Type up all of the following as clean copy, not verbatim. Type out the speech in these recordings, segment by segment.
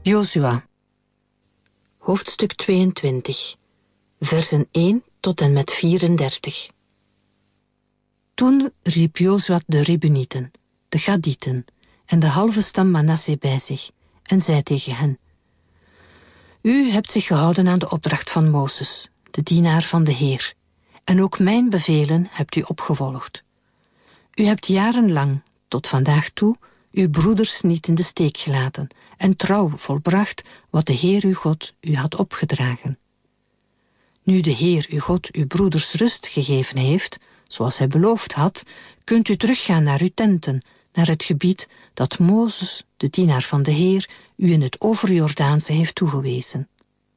Jozua, hoofdstuk 22, versen 1 tot en met 34. Toen riep Jozua de Reubenieten, de Gadieten en de halve stam Manasse bij zich en zei tegen hen: U hebt zich gehouden aan de opdracht van Mozes, de dienaar van de Heer, en ook mijn bevelen hebt u opgevolgd. U hebt jarenlang, tot vandaag toe, uw broeders niet in de steek gelaten en trouw volbracht wat de Heer uw God u had opgedragen. Nu de Heer uw God uw broeders rust gegeven heeft, zoals hij beloofd had, kunt u teruggaan naar uw tenten, naar het gebied dat Mozes, de dienaar van de Heer, u in het overjordaanse heeft toegewezen.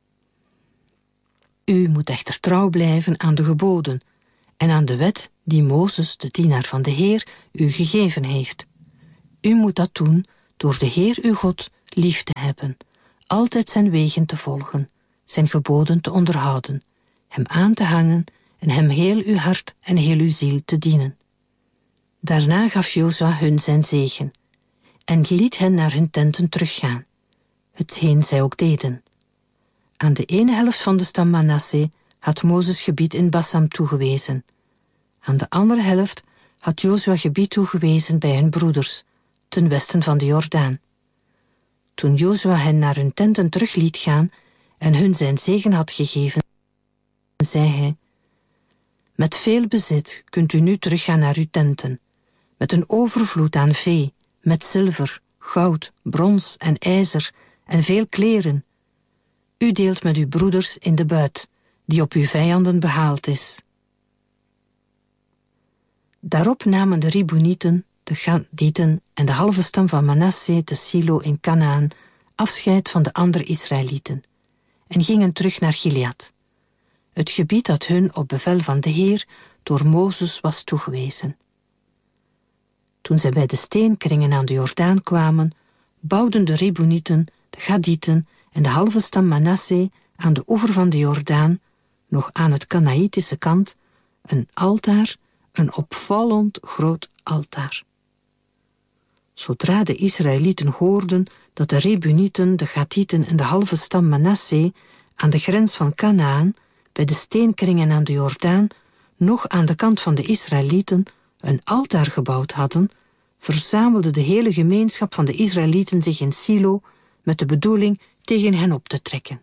U moet echter trouw blijven aan de geboden en aan de wet die Mozes, de dienaar van de Heer, u gegeven heeft. U moet dat doen door de Heer uw God lief te hebben, altijd zijn wegen te volgen, zijn geboden te onderhouden, hem aan te hangen en hem heel uw hart en heel uw ziel te dienen. Daarna gaf Jozua hun zijn zegen en liet hen naar hun tenten teruggaan, hetgeen zij ook deden. Aan de ene helft van de stam Manasse had Mozes gebied in Basam toegewezen. Aan de andere helft had Jozua gebied toegewezen bij hun broeders, ten westen van de Jordaan. Toen Jozua hen naar hun tenten terug liet gaan en hun zijn zegen had gegeven, zei hij: Met veel bezit kunt u nu teruggaan naar uw tenten, met een overvloed aan vee, met zilver, goud, brons en ijzer en veel kleren. U deelt met uw broeders in de buit, die op uw vijanden behaald is. Daarop namen de Reubenieten, de Gadieten en de halve stam van Manasse te Silo in Kanaan afscheid van de andere Israëlieten en gingen terug naar Gilead, het gebied dat hun op bevel van de Heer door Mozes was toegewezen. Toen zij bij de steenkringen aan de Jordaan kwamen, bouwden de Reubenieten, de Gadieten en de halve stam Manasse aan de oever van de Jordaan, nog aan het Kanaïtische kant, een altaar, een opvallend groot altaar. Zodra de Israëlieten hoorden dat de Reubenieten, de Gadieten en de halve stam Manasse aan de grens van Kanaan, bij de steenkringen aan de Jordaan, nog aan de kant van de Israëlieten een altaar gebouwd hadden, verzamelde de hele gemeenschap van de Israëlieten zich in Silo met de bedoeling tegen hen op te trekken.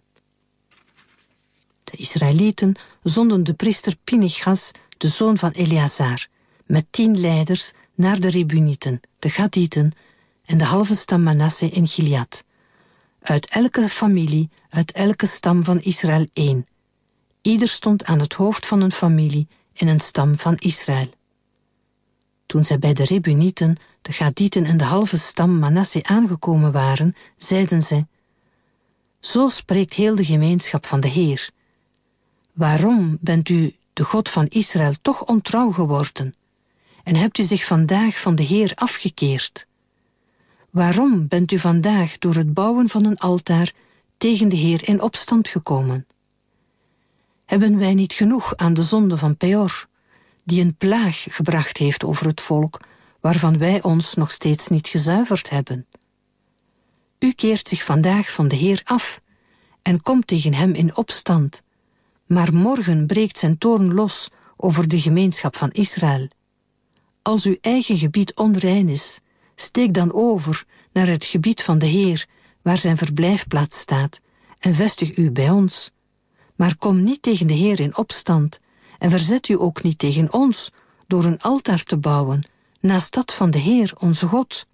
De Israëlieten zonden de priester Pinchas, de zoon van Eleazar, met 10 leiders naar de Reubenieten, de Gadieten en de halve stam Manasse in Gilead. Uit elke familie, uit elke stam van Israël 1. Ieder stond aan het hoofd van een familie in een stam van Israël. Toen zij bij de Reubenieten, de Gadieten en de halve stam Manasse aangekomen waren, zeiden zij: Zo spreekt heel de gemeenschap van de Heer. Waarom bent u, de God van Israël, toch ontrouw geworden en hebt u zich vandaag van de Heer afgekeerd? Waarom bent u vandaag door het bouwen van een altaar tegen de Heer in opstand gekomen? Hebben wij niet genoeg aan de zonde van Peor, die een plaag gebracht heeft over het volk, waarvan wij ons nog steeds niet gezuiverd hebben? U keert zich vandaag van de Heer af en komt tegen hem in opstand, maar morgen breekt zijn toorn los over de gemeenschap van Israël. Als uw eigen gebied onrein is, steek dan over naar het gebied van de Heer, waar zijn verblijfplaats staat, en vestig u bij ons. Maar kom niet tegen de Heer in opstand, en verzet u ook niet tegen ons, door een altaar te bouwen, naast dat van de Heer, onze God.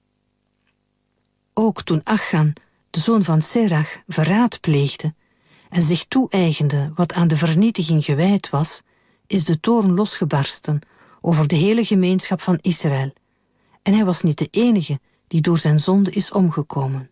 Ook toen Achan, de zoon van Serach, verraad pleegde en zich toe-eigende wat aan de vernietiging gewijd was, is de toorn losgebarsten over de hele gemeenschap van Israël, en hij was niet de enige die door zijn zonde is omgekomen.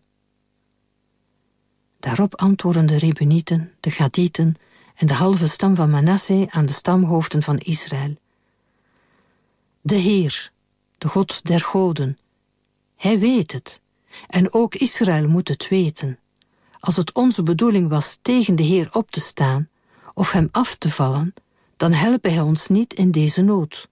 Daarop antwoordden de Reubenieten, de Gadieten en de halve stam van Manasse aan de stamhoofden van Israël: De Heer, de God der goden, hij weet het, en ook Israël moet het weten. Als het onze bedoeling was tegen de Heer op te staan of hem af te vallen, dan helpe hij ons niet in deze nood.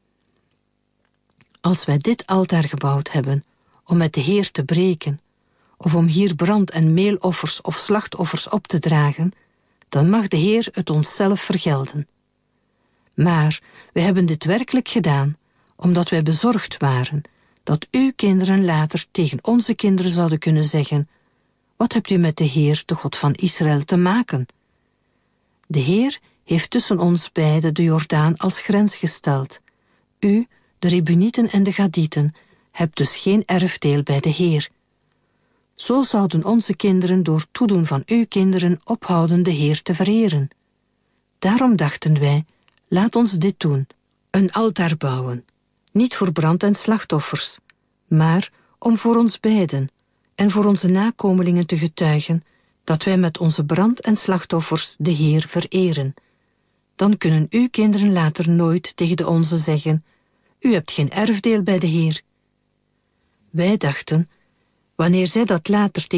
Als wij dit altaar gebouwd hebben om met de Heer te breken, of om hier brand- en meeloffers of slachtoffers op te dragen, dan mag de Heer het onszelf vergelden. Maar we hebben dit werkelijk gedaan, omdat wij bezorgd waren dat uw kinderen later tegen onze kinderen zouden kunnen zeggen: wat hebt u met de Heer, de God van Israël, te maken? De Heer heeft tussen ons beiden de Jordaan als grens gesteld. U, de Reubenieten en de Gadieten, hebt dus geen erfdeel bij de Heer. Zo zouden onze kinderen door toedoen van uw kinderen ophouden de Heer te vereren. Daarom dachten wij, laat ons dit doen, een altaar bouwen, niet voor brand- en slachtoffers, maar om voor ons beiden en voor onze nakomelingen te getuigen dat wij met onze brand- en slachtoffers de Heer vereren. Dan kunnen uw kinderen later nooit tegen de onze zeggen: u hebt geen erfdeel bij de Heer. Wij dachten, wanneer zij dat later tegen